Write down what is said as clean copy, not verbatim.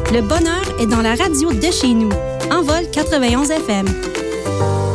Le bonheur est dans la radio de chez nous. Envol 91 FM.